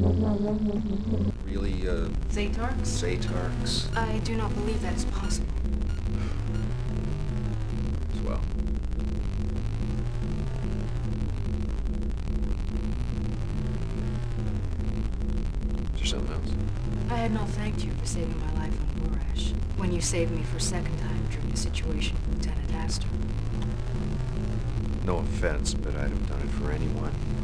Really, Zatarks? Zatarks I do not believe that is possible. as well. Is there something else? I had not thanked you for saving my life on Borash, when you saved me for a second time during the situation with Lieutenant Astor. No offense, but I'd have done it for anyone.